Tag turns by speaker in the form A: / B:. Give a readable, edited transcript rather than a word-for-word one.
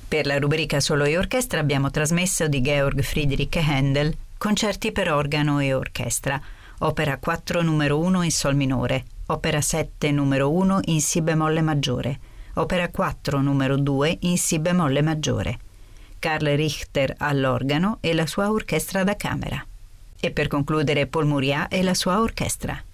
A: Per la rubrica Solo e Orchestra abbiamo trasmesso di Georg Friedrich Händel concerti per organo e orchestra, opera 4 numero 1 in sol minore, opera 7 numero 1 in si bemolle maggiore, opera 4 numero 2 in si bemolle maggiore. Karl Richter all'organo e la sua orchestra da camera. E per concludere Paul Muriat e la sua orchestra.